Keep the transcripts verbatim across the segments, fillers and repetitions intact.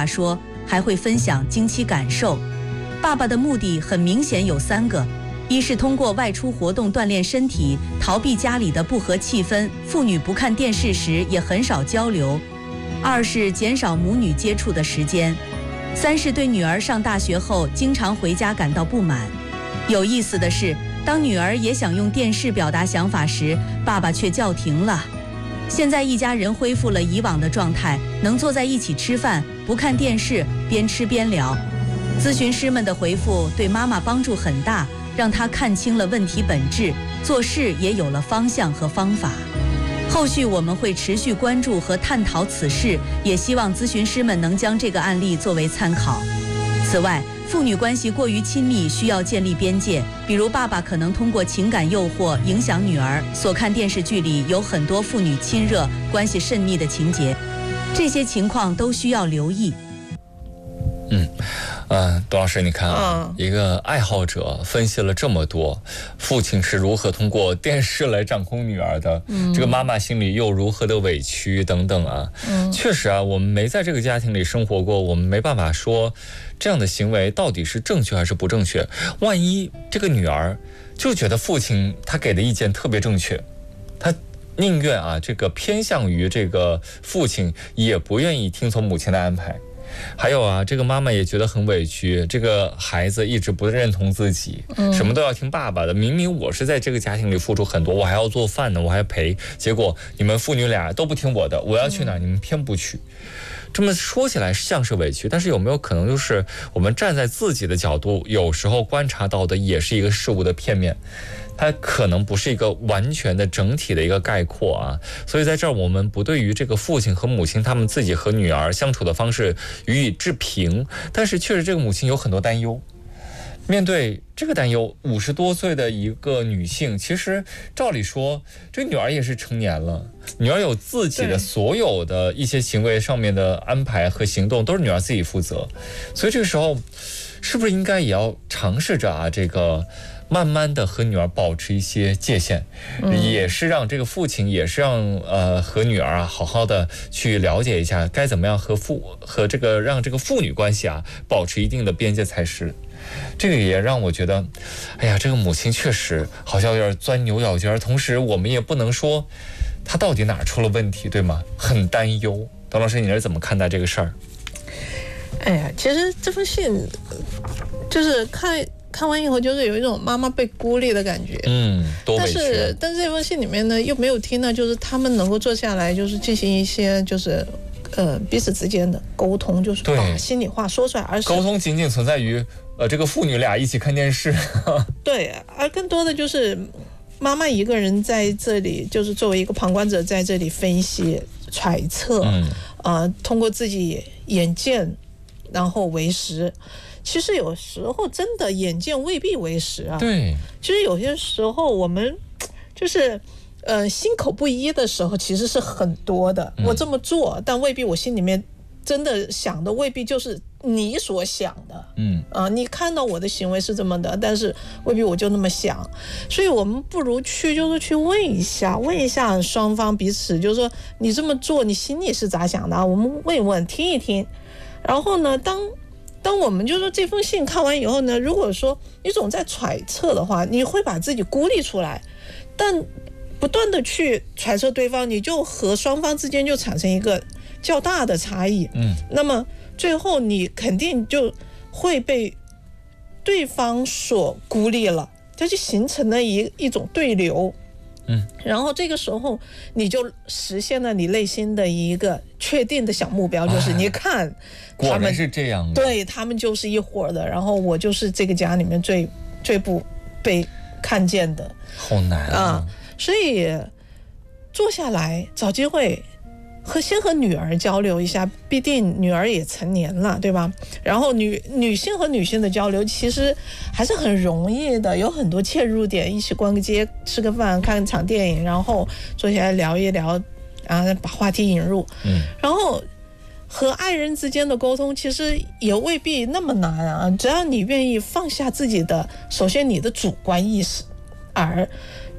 爸说，还会分享经期感受。爸爸的目的很明显有三个：一是通过外出活动锻炼身体，逃避家里的不和气氛，父女不看电视时也很少交流；二是减少母女接触的时间；三是对女儿上大学后经常回家感到不满。有意思的是，当女儿也想用电视表达想法时，爸爸却叫停了。现在一家人恢复了以往的状态，能坐在一起吃饭，不看电视，边吃边聊。咨询师们的回复对妈妈帮助很大，让她看清了问题本质，做事也有了方向和方法。后续我们会持续关注和探讨此事，也希望咨询师们能将这个案例作为参考。此外，父女关系过于亲密，需要建立边界，比如爸爸可能通过情感诱惑影响女儿，所看电视剧里有很多父女亲热、关系甚密的情节，这些情况都需要留意。 嗯，呃，董老师，你看啊，嗯、一个爱好者分析了这么多，父亲是如何通过电视来掌控女儿的，嗯、这个妈妈心里又如何的委屈等等啊。嗯、确实啊，我们没在这个家庭里生活过，我们没办法说这样的行为到底是正确还是不正确。万一这个女儿就觉得父亲他给的意见特别正确，他宁愿啊这个偏向于这个父亲，也不愿意听从母亲的安排。还有啊，这个妈妈也觉得很委屈，这个孩子一直不认同自己，嗯、什么都要听爸爸的。明明我是在这个家庭里付出很多，我还要做饭呢，我还要陪，结果你们父女俩都不听我的，我要去哪儿，你们偏不去。这么说起来像是委屈，但是有没有可能就是我们站在自己的角度，有时候观察到的也是一个事物的片面，它可能不是一个完全的整体的一个概括啊。所以在这儿我们不对于这个父亲和母亲他们自己和女儿相处的方式予以置评，但是确实这个母亲有很多担忧。面对这个担忧，五十多岁的一个女性，其实照理说这个女儿也是成年了，女儿有自己的所有的一些行为上面的安排和行动都是女儿自己负责，所以这个时候是不是应该也要尝试着啊这个慢慢的和女儿保持一些界限，嗯、也是让这个父亲也是让呃和女儿啊好好的去了解一下该怎么样和父和这个让这个父女关系啊保持一定的边界才是。这个也让我觉得，哎呀，这个母亲确实好像有点钻牛角尖，同时我们也不能说她到底哪出了问题，对吗？很担忧。董老师，你是怎么看待这个事儿？ 哎呀，其实这封信就是看看完以后，就是有一种妈妈被孤立的感觉。 嗯，多委屈。 但是，但是这封信里面呢，又没有听到，就是他们能够坐下来，就是进行一些就是。呃，彼此之间的沟通，就是把心里话说出来，而是沟通仅仅存在于呃这个父女俩一起看电视。 对，而更多的就是妈妈一个人在这里，就是作为一个旁观者在这里分析、揣测，嗯，呃，通过自己眼见，然后为实。其实有时候真的眼见未必为实啊。 对， 其实有些时候我们就是。呃，心口不一的时候其实是很多的。我这么做，但未必我心里面真的想的未必就是你所想的。嗯，啊、呃，你看到我的行为是这么的，但是未必我就那么想。所以我们不如去就是去问一下，问一下双方彼此，就是说你这么做，你心里是咋想的？我们问一问，听一听。然后呢，当当我们就是这封信看完以后呢，如果说你总在揣测的话，你会把自己孤立出来，但。不断的去揣测对方，你就和双方之间就产生一个较大的差异。嗯，那么最后你肯定就会被对方所孤立了，这就形成了一一种对流。嗯，然后这个时候你就实现了你内心的一个确定的小目标，就是你看果然是这样的， 对，他们就是一伙的，然后我就是这个家里面最最不被看见的。 好难啊。啊所以坐下来找机会和先和女儿交流一下，毕竟女儿也成年了，对吧？然后女女性和女性的交流其实还是很容易的，有很多切入点，一起逛个街、吃个饭、看场电影，然后坐下来聊一聊，然后把话题引入。嗯，然后和爱人之间的沟通其实也未必那么难啊，只要你愿意放下自己的，首先你的主观意识，而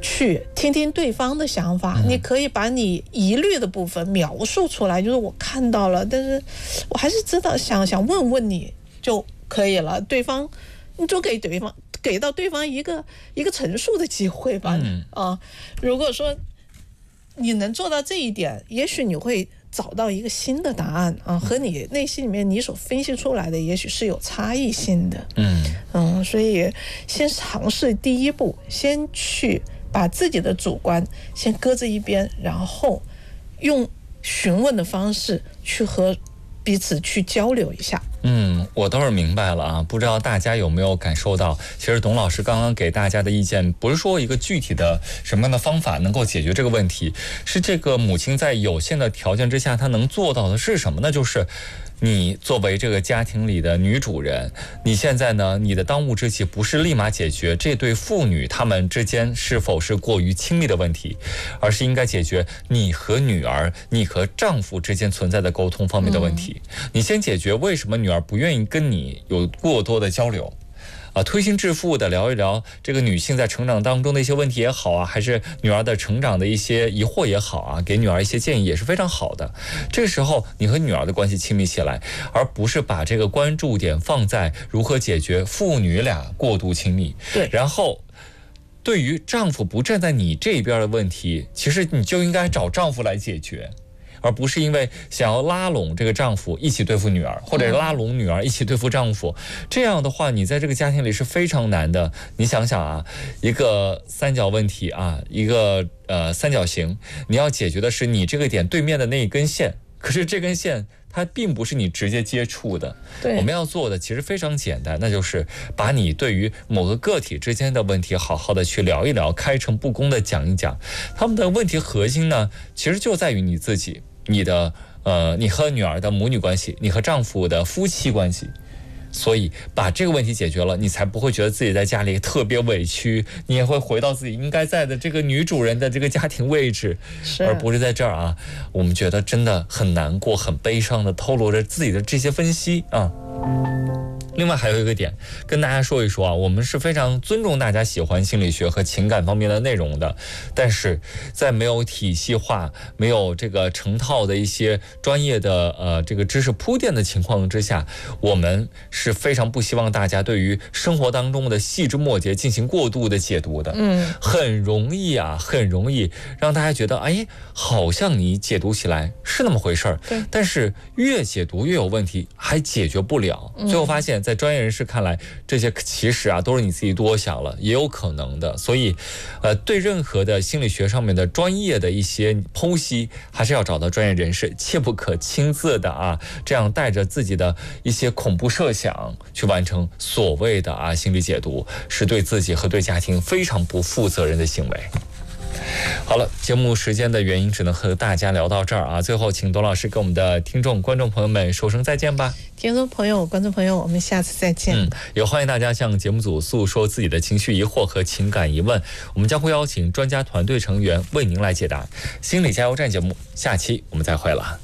去听听对方的想法，嗯、你可以把你疑虑的部分描述出来，就是我看到了，但是我还是知道想想问问你就可以了。对方，你就给对方给到对方一个一个陈述的机会吧。嗯啊，如果说你能做到这一点，也许你会找到一个新的答案啊，和你内心里面你所分析出来的也许是有差异性的。嗯嗯，所以先尝试第一步，先去把自己的主观先搁在一边，然后用询问的方式去和彼此去交流一下。 嗯，我倒是明白了啊，不知道大家有没有感受到，其实董老师刚刚给大家的意见不是说一个具体的什么样的方法能够解决这个问题，是这个母亲在有限的条件之下她能做到的是什么呢？就是你作为这个家庭里的女主人，你现在呢，你的当务之急不是立马解决这对父女他们之间是否是过于亲密的问题，而是应该解决你和女儿、你和丈夫之间存在的沟通方面的问题。嗯、你先解决为什么女儿不愿意跟你有过多的交流。啊，推心置腹的聊一聊这个女性在成长当中的一些问题也好啊，还是女儿的成长的一些疑惑也好啊，给女儿一些建议也是非常好的。这个时候你和女儿的关系亲密起来，而不是把这个关注点放在如何解决父女俩过度亲密。 对， 然后对于丈夫不站在你这边的问题，其实你就应该找丈夫来解决，而不是因为想要拉拢这个丈夫一起对付女儿，或者拉拢女儿一起对付丈夫，这样的话你在这个家庭里是非常难的。你想想啊，一个三角问题啊，一个呃三角形，你要解决的是你这个点对面的那一根线，可是这根线它并不是你直接接触的。对，我们要做的其实非常简单，那就是把你对于某个个体之间的问题好好的去聊一聊，开诚布公的讲一讲。他们的问题核心呢，其实就在于你自己，你的呃，你和女儿的母女关系，你和丈夫的夫妻关系。所以把这个问题解决了，你才不会觉得自己在家里特别委屈，你也会回到自己应该在的这个女主人的这个家庭位置，而不是在这儿啊，我们觉得真的很难过、很悲伤的透露着自己的这些分析啊。另外还有一个点跟大家说一说啊，我们是非常尊重大家喜欢心理学和情感方面的内容的，但是在没有体系化、没有这个成套的一些专业的呃这个知识铺垫的情况之下，我们是非常不希望大家对于生活当中的细枝末节进行过度的解读的。嗯，很容易啊，很容易让大家觉得，哎，好像你解读起来是那么回事儿，对，但是越解读越有问题，还解决不了。最后发现，在专业人士看来，这些其实啊都是你自己多想了，也有可能的。所以，呃，对任何的心理学上面的专业的一些剖析，还是要找到专业人士，切不可亲自的啊，这样带着自己的一些恐怖设想去完成所谓的啊心理解读，是对自己和对家庭非常不负责任的行为。好了，节目时间的原因只能和大家聊到这儿啊。最后请董老师跟我们的听众观众朋友们说声再见吧。 听众朋友、观众朋友，我们下次再见。 嗯，也欢迎大家向节目组诉说自己的情绪疑惑和情感疑问，我们将会邀请专家团队成员为您来解答。心理加油站节目，下期我们再会了。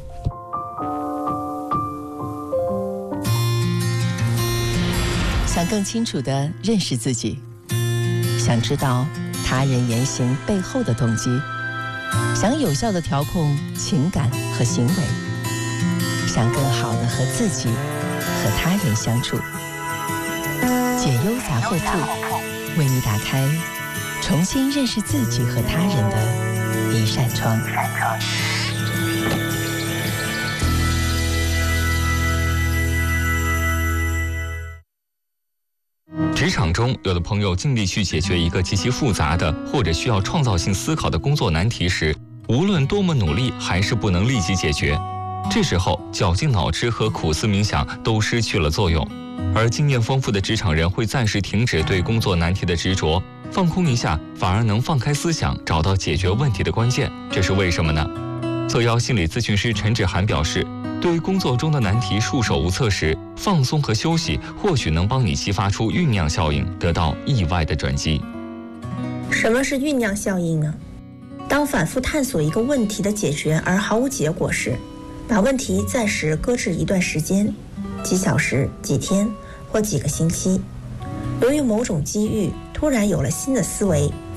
想更清楚地认识自己，想知道他人言行背后的动机，想有效地调控情感和行为，想更好地和自己和他人相处。解忧杂货铺为你打开重新认识自己和他人的一扇窗。 职场中，有的朋友尽力去解决一个极其复杂的或者需要创造性思考的工作难题时，无论多么努力，还是不能立即解决。这时候，绞尽脑汁和苦思冥想都失去了作用，而经验丰富的职场人会暂时停止对工作难题的执着，放空一下，反而能放开思想，找到解决问题的关键。这是为什么呢？侧腰心理咨询师陈志涵表示，对于工作中的难题束手无策时，放松和休息或许能帮你激发出酝酿效应，得到意外的转机。 什么是酝酿效应呢？当反复探索一个问题的解决而毫无结果时，把问题暂时搁置一段时间，几小时、几天或几个星期，由于某种机遇，突然有了新的思维，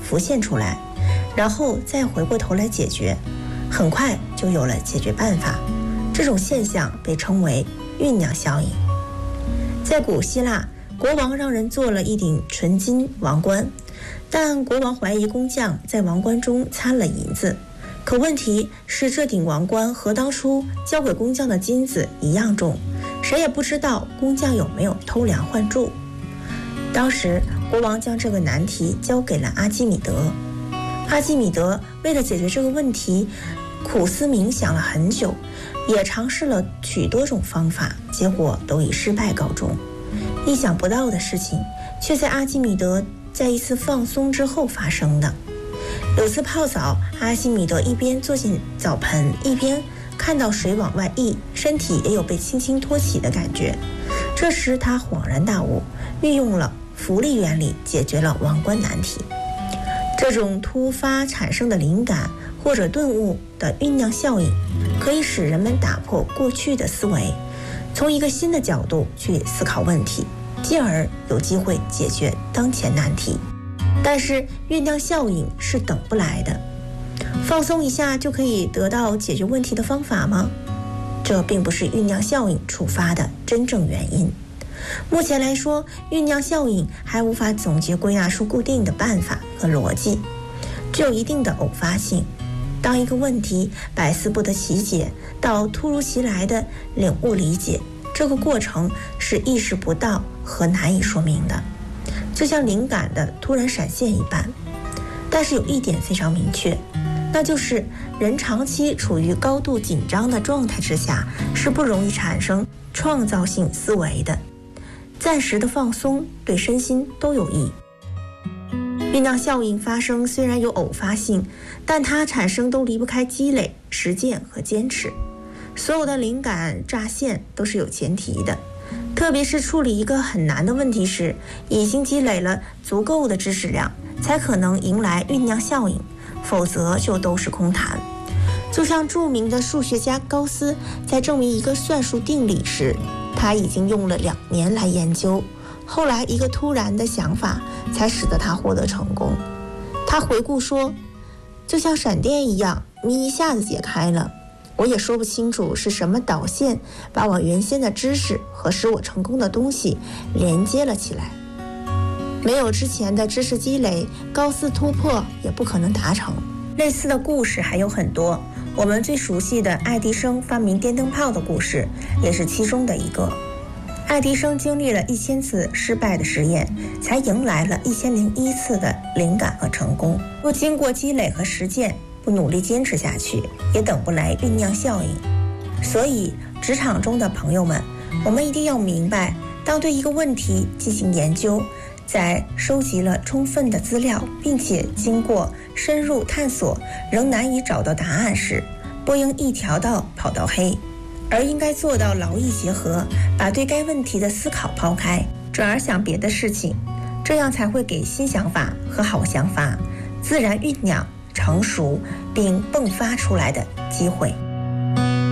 浮现出来，然后再回过头来解决，很快就有了解决办法。这种现象被称为酝酿效应。在古希腊，国王让人做了一顶纯金王冠，但国王怀疑工匠在王冠中掺了银子。可问题是，这顶王冠和当初交给工匠的金子一样重，谁也不知道工匠有没有偷梁换柱。当时国王将这个难题交给了阿基米德。阿基米德为了解决这个问题，苦思冥想了很久，也尝试了许多种方法，结果都以失败告终。意想不到的事情却在阿基米德在一次放松之后发生的。有次泡澡，阿基米德一边坐进澡盆，一边看到水往外溢，身体也有被轻轻托起的感觉。这时他恍然大悟，运用了浮力原理解决了王冠难题。这种突发产生的灵感或者顿悟的酝酿效应，可以使人们打破过去的思维，从一个新的角度去思考问题，进而有机会解决当前难题。但是酝酿效应是等不来的，放松一下就可以得到解决问题的方法吗？这并不是酝酿效应触发的真正原因。目前来说，酝酿效应还无法总结归纳出固定的办法和逻辑，具有一定的偶发性。当一个问题百思不得其解到突如其来的领悟理解，这个过程是意识不到和难以说明的，就像灵感的突然闪现一般。但是有一点非常明确，那就是人长期处于高度紧张的状态之下，是不容易产生创造性思维的。暂时的放松对身心都有益。酝酿效应发生虽然有偶发性，但它产生都离不开积累、实践和坚持。所有的灵感乍现都是有前提的，特别是处理一个很难的问题时，已经积累了足够的知识量，才可能迎来酝酿效应，否则就都是空谈。就像著名的数学家高斯在证明一个算术定理时，他已经用了两年来研究，后来一个突然的想法才使得他获得成功。他回顾说，就像闪电一样，谜一下子解开了，我也说不清楚是什么导线把我原先的知识和使我成功的东西连接了起来。没有之前的知识积累，高斯突破也不可能达成。类似的故事还有很多，我们最熟悉的爱迪生发明电灯泡的故事也是其中的一个。爱迪生经历了一千次失败的实验，才迎来了一千零一次的灵感和成功。若经过积累和实践，不努力坚持下去，也等不来酝酿效应。所以职场中的朋友们，我们一定要明白，当对一个问题进行研究，在收集了充分的资料，并且经过深入探索仍难以找到答案时，不应一条道跑到黑，而应该做到劳逸结合，把对该问题的思考抛开，转而想别的事情，这样才会给新想法和好想法自然酝酿成熟并迸发出来的机会。